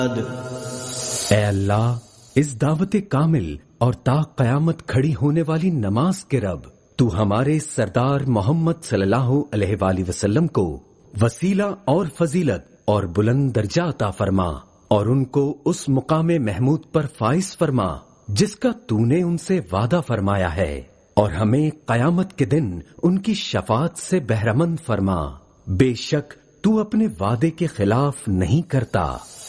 ऐ अल्लाह, इस दावत कामिल और ता कयामत खड़ी होने वाली नमाज के रब, तू हमारे सरदार मोहम्मद सल्लल्लाहु अलैहि वसल्लम को वसीला और फजीलत और बुलंद दर्जा अता फरमा और उनको उस मुकामे महमूद पर फाइज फरमा जिसका तूने उनसे वादा फरमाया है, और हमें कयामत के दिन उनकी शफात से बहरमंद फरमा। बेशक तू अपने वादे के खिलाफ नहीं करता।